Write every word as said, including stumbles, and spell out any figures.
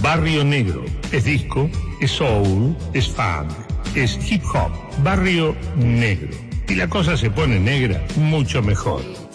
Barrio Negro. Es disco, es soul, es funk, es hip hop. Barrio Negro. Y la cosa se pone negra mucho mejor.